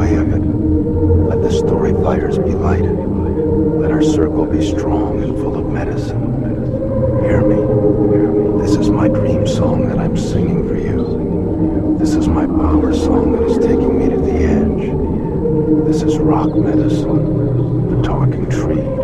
way of it. Let the story fires be lighted. Let our circle be strong and full of medicine. Hear me. This is my dream song that I'm singing for you. This is my power song that is taking me to the edge. This is rock medicine, the talking tree.